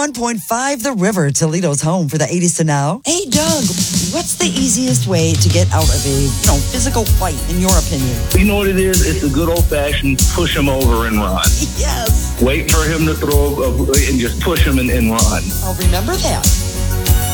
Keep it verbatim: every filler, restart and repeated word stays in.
ninety-one point five The River, Toledo's home for the eighties to now. Hey, Doug, what's the easiest way to get out of a, you know, physical fight, in your opinion? You know what it is? It's a good old-fashioned push him over and run. Yes. Wait for him to throw a, and just push him and, and run. I'll remember that.